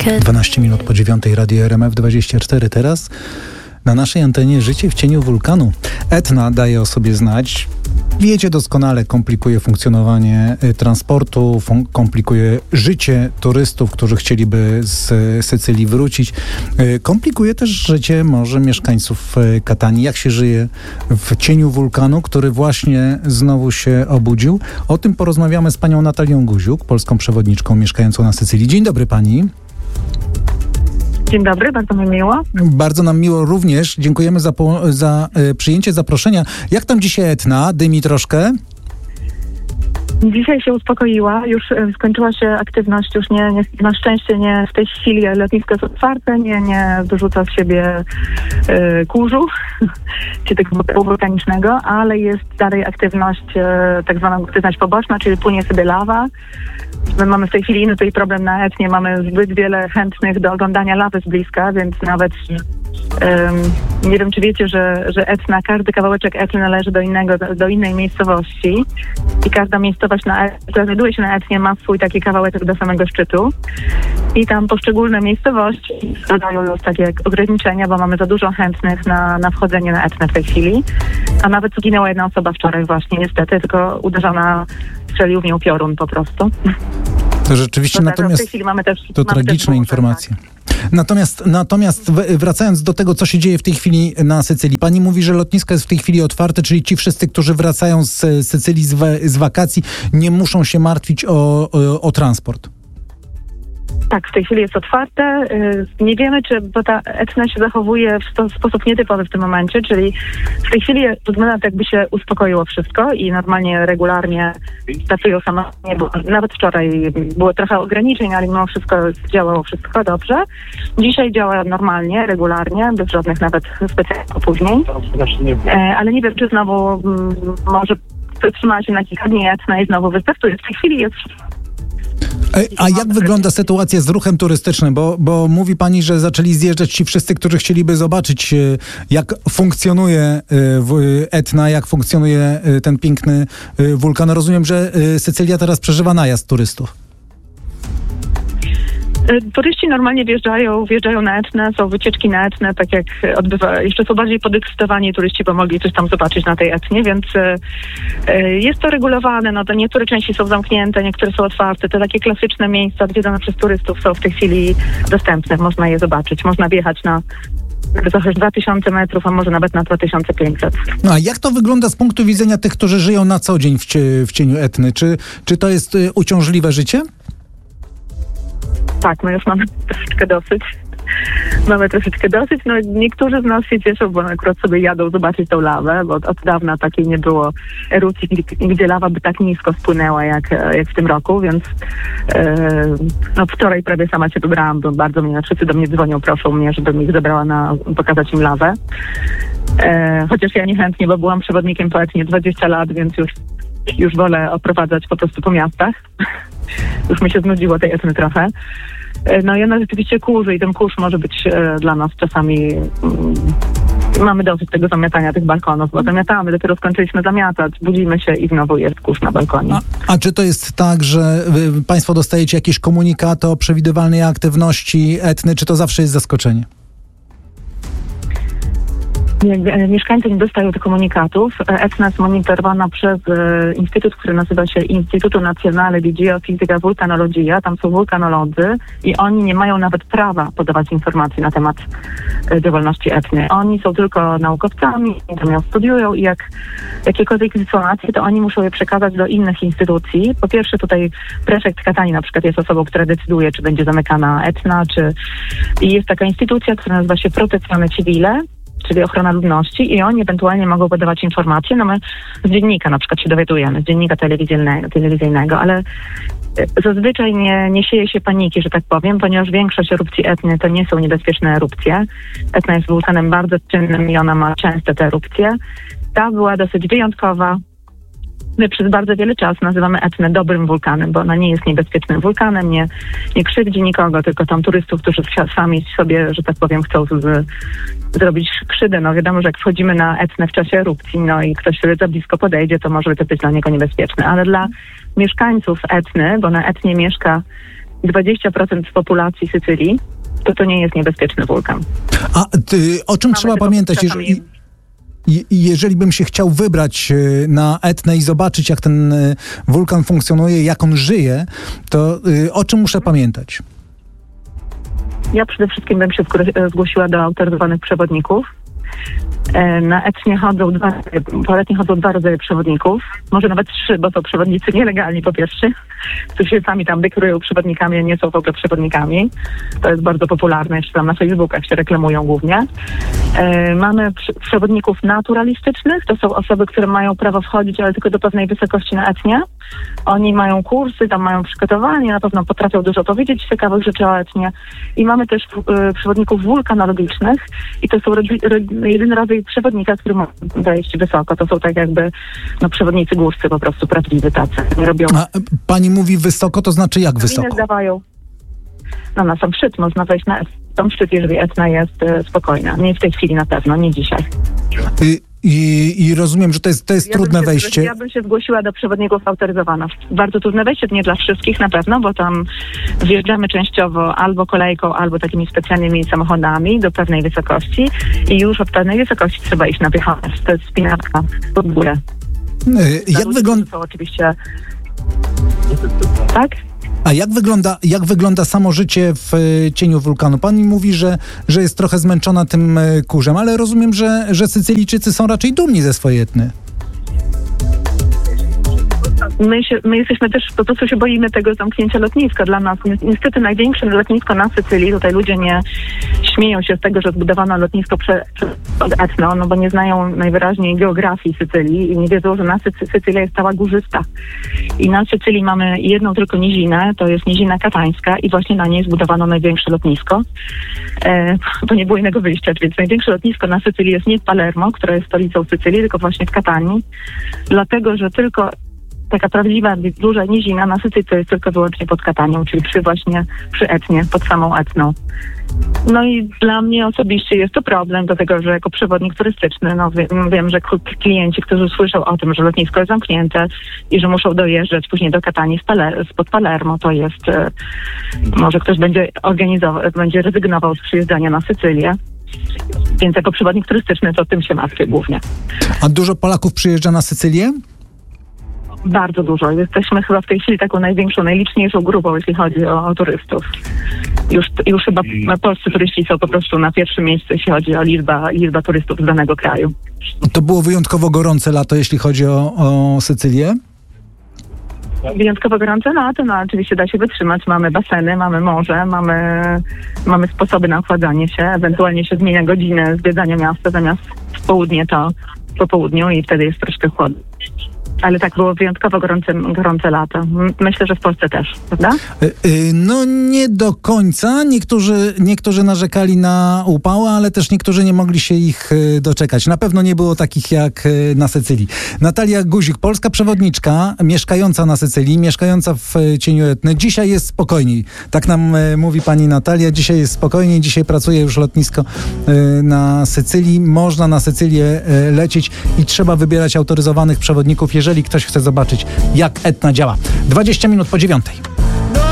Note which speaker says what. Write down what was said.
Speaker 1: 12 minut po 9 Radio RMF24 teraz. Na naszej antenie życie w cieniu wulkanu. Etna daje o sobie znać. Wiecie doskonale, komplikuje funkcjonowanie transportu, komplikuje życie turystów, którzy chcieliby z Sycylii wrócić. Komplikuje też życie może mieszkańców Katanii. Jak się żyje w cieniu wulkanu, który właśnie znowu się obudził? O tym porozmawiamy z panią Natalią Guziuk, polską przewodniczką mieszkającą na Sycylii. Dzień dobry pani.
Speaker 2: Dzień dobry, bardzo mi miło.
Speaker 1: Bardzo nam miło również. Dziękujemy za przyjęcie zaproszenia. Jak tam dzisiaj Etna? Dymi troszkę?
Speaker 2: Dzisiaj się uspokoiła, już skończyła się aktywność, już na szczęście nie w tej chwili lotnisko jest otwarte, nie wyrzuca z siebie kurzu, czy tego wulkanicznego, ale jest dalej aktywność, tak zwana aktywność poboczna, czyli płynie sobie lawa. My mamy w tej chwili inny tutaj problem na Etnie, mamy zbyt wiele chętnych do oglądania lawy z bliska, więc nawet nie wiem, czy wiecie, że Etna, każdy kawałeczek Etny należy do innej miejscowości i każda miejscowość, która znajduje się na Etnie, ma swój taki kawałeczek do samego szczytu i tam poszczególne miejscowości zadają już takie ograniczenia, bo mamy za dużo chętnych na wchodzenie na Etnę w tej chwili, a nawet zginęła jedna osoba wczoraj właśnie niestety, tylko uderzona, strzelił w nią piorun po prostu.
Speaker 1: To rzeczywiście, natomiast
Speaker 2: w tej chwili mamy też
Speaker 1: tragiczne informacje. Natomiast wracając do tego, co się dzieje w tej chwili na Sycylii. Pani mówi, że lotnisko jest w tej chwili otwarte, czyli ci wszyscy, którzy wracają z Sycylii z wakacji, nie muszą się martwić o transport.
Speaker 2: Tak, w tej chwili jest otwarte. Nie wiemy, bo ta Etna się zachowuje w sposób nietypowy w tym momencie, czyli w tej chwili wygląda tak, jakby się uspokoiło wszystko i normalnie, regularnie startują samoloty. Nawet wczoraj było trochę ograniczeń, ale mimo wszystko działało wszystko dobrze. Dzisiaj działa normalnie, regularnie, bez żadnych nawet specjalnych opóźnień. Ale nie wiem, czy znowu może zatrzymała się na kilka dni Etna i znowu wystartuje. W tej chwili jest...
Speaker 1: A jak wygląda sytuacja z ruchem turystycznym? Bo mówi pani, że zaczęli zjeżdżać ci wszyscy, którzy chcieliby zobaczyć, jak funkcjonuje Etna, jak funkcjonuje ten piękny wulkan. Rozumiem, że Sycylia teraz przeżywa najazd turystów.
Speaker 2: Turyści normalnie wjeżdżają na Etnę, są wycieczki na Etnę, tak jak jeszcze są bardziej podekscytowani turyści, bo mogli coś tam zobaczyć na tej Etnie, więc jest to regulowane, no to niektóre części są zamknięte, niektóre są otwarte, te takie klasyczne miejsca odwiedzone przez turystów są w tej chwili dostępne, można je zobaczyć, można wjechać na trochę 2000 metrów, a może nawet na 2500.
Speaker 1: No a jak to wygląda z punktu widzenia tych, którzy żyją na co dzień w cieniu Etny? Czy to jest uciążliwe życie?
Speaker 2: Tak, my już mamy troszeczkę dosyć. No, niektórzy z nas się cieszą, bo akurat sobie jadą zobaczyć tą lawę, bo od dawna takiej nie było erupcji, gdzie lawa by tak nisko spłynęła jak w tym roku, więc wczoraj prawie sama się wybrałam, bo bardzo wszyscy do mnie dzwonią, proszą mnie, żebym ich zabrała pokazać im lawę. Chociaż ja niechętnie, bo byłam przewodnikiem po Etnie 20 lat, więc już wolę oprowadzać po prostu po miastach. Już mi się znudziło tej Etny trochę. No i ona rzeczywiście kurzy i ten kurz może być dla nas czasami... Mamy dosyć tego zamiatania tych balkonów, bo zamiatamy, dopiero skończyliśmy zamiatać, budzimy się i znowu jest kurz na balkonie.
Speaker 1: A czy to jest tak, że państwo dostajecie jakieś komunikaty o przewidywalnej aktywności Etny, czy to zawsze jest zaskoczenie?
Speaker 2: Mieszkańcy nie dostają tych komunikatów. Etna jest monitorowana przez instytut, który nazywa się Instytutu Nazionale di Geofisica Vulcanologia. Tam są wulkanolodzy i oni nie mają nawet prawa podawać informacji na temat działalności Etny. Oni są tylko naukowcami, tam ją studiują i jak jakiekolwiek informacje, to oni muszą je przekazać do innych instytucji. Po pierwsze tutaj prefekt Katanii na przykład jest osobą, która decyduje, czy będzie zamykana Etna, i jest taka instytucja, która nazywa się Protezione Civile, czyli ochrona ludności i oni ewentualnie mogą podawać informacje. No my z dziennika na przykład się dowiadujemy, z dziennika telewizyjnego, ale zazwyczaj nie sieje się paniki, że tak powiem, ponieważ większość erupcji Etny to nie są niebezpieczne erupcje. Etna jest wulkanem bardzo czynnym i ona ma częste te erupcje. Ta była dosyć wyjątkowa. My przez bardzo wiele czasu nazywamy Etnę dobrym wulkanem, bo ona nie jest niebezpiecznym wulkanem, nie krzywdzi nikogo, tylko tam turystów, którzy sami sobie, że tak powiem, chcą zrobić krzywdę. No wiadomo, że jak wchodzimy na Etnę w czasie erupcji, no i ktoś sobie za blisko podejdzie, to może to być dla niego niebezpieczne. Ale dla mieszkańców Etny, bo na Etnie mieszka 20% z populacji Sycylii, to nie jest niebezpieczny wulkan.
Speaker 1: A o czym trzeba pamiętać, jeżeli bym się chciał wybrać na Etnę i zobaczyć, jak ten wulkan funkcjonuje, jak on żyje, to o czym muszę pamiętać?
Speaker 2: Ja przede wszystkim bym się zgłosiła do autoryzowanych przewodników. Na Etnie po Etnie chodzą 2 rodzaje przewodników, może nawet 3, bo to przewodnicy nielegalni po pierwsze, którzy się sami tam deklarują przewodnikami, a nie są w ogóle przewodnikami. To jest bardzo popularne, jeszcze tam na Facebookach się reklamują głównie. Mamy przewodników naturalistycznych, to są osoby, które mają prawo wchodzić, ale tylko do pewnej wysokości na Etnie. Oni mają kursy, tam mają przygotowanie, na pewno potrafią dużo powiedzieć ciekawych rzeczy o Etnie. I mamy też przewodników wulkanologicznych i to są jedyny rodzaj przewodnika, który ma wejść wysoko. To są tak jakby przewodnicy górscy po prostu, prawdziwi tacy. Nie robią...
Speaker 1: A pani mówi wysoko, to znaczy jak wysoko?
Speaker 2: Zdawają. Na sam szczyt można wejść na sam szczyt, jeżeli Etna jest spokojna. Nie w tej chwili na pewno, nie dzisiaj.
Speaker 1: I rozumiem, że to jest trudne wejście.
Speaker 2: Ja bym się zgłosiła do przewodników autoryzowanych. Bardzo trudne wejście, to nie dla wszystkich na pewno, bo tam wjeżdżamy częściowo albo kolejką, albo takimi specjalnymi samochodami do pewnej wysokości i już od pewnej wysokości trzeba iść na piechotę. To jest wspinaczka pod górę.
Speaker 1: Jak wygląda...
Speaker 2: Oczywiście... Tak?
Speaker 1: A jak wygląda samo życie w cieniu wulkanu? Pani mówi, że jest trochę zmęczona tym kurzem, ale rozumiem, że Sycylijczycy są raczej dumni ze swojej Etny.
Speaker 2: My jesteśmy też, po prostu się boimy tego zamknięcia lotniska. Dla nas niestety największe lotnisko na Sycylii, tutaj ludzie nie śmieją się z tego, że zbudowano lotnisko pod Etną, no bo nie znają najwyraźniej geografii Sycylii i nie wiedzą, że Sycylia jest cała górzysta. I na Sycylii mamy jedną tylko nizinę, to jest nizina katańska i właśnie na niej zbudowano największe lotnisko, bo nie było innego wyjścia, więc największe lotnisko na Sycylii jest nie w Palermo, która jest stolicą Sycylii, tylko właśnie w Katanii, dlatego, że tylko taka prawdziwa, duża nizina na Sycylii to jest tylko wyłącznie pod Katanią, czyli przy Etnie, pod samą Etną. No i dla mnie osobiście jest to problem, dlatego że jako przewodnik turystyczny, wiem, że klienci, którzy słyszą o tym, że lotnisko jest zamknięte i że muszą dojeżdżać później do Katanii spod Palermo, to jest, może ktoś będzie rezygnował z przyjeżdżania na Sycylię. Więc jako przewodnik turystyczny to tym się martwię głównie.
Speaker 1: A dużo Polaków przyjeżdża na Sycylię?
Speaker 2: Bardzo dużo. Jesteśmy chyba w tej chwili taką największą, najliczniejszą grupą, jeśli chodzi o turystów. Już chyba polscy turyści są po prostu na pierwszym miejscu, jeśli chodzi o liczba turystów z danego kraju.
Speaker 1: To było wyjątkowo gorące lato, jeśli chodzi o Sycylię?
Speaker 2: Wyjątkowo gorące lato, no oczywiście da się wytrzymać. Mamy baseny, mamy morze, mamy sposoby na ochładzanie się. Ewentualnie się zmienia godzinę zwiedzania miasta, zamiast w południe to po południu i wtedy jest troszkę chłodno. Ale tak, było wyjątkowo gorące lato. Myślę, że w Polsce też, prawda?
Speaker 1: No nie do końca. Niektórzy narzekali na upały, ale też niektórzy nie mogli się ich doczekać. Na pewno nie było takich jak na Sycylii. Natalia Guzik, polska przewodniczka, mieszkająca na Sycylii, mieszkająca w cieniu Etny. Dzisiaj jest spokojniej. Tak nam mówi pani Natalia. Dzisiaj jest spokojniej. Dzisiaj pracuje już lotnisko na Sycylii. Można na Sycylię lecieć i trzeba wybierać autoryzowanych przewodników, jeżeli ktoś chce zobaczyć, jak Etna działa. 20 minut po 9.